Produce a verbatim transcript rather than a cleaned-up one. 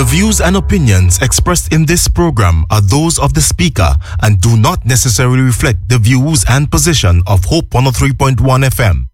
The views and opinions expressed in this program are those of the speaker and do not necessarily reflect the views and position of Hope one oh three point one F M.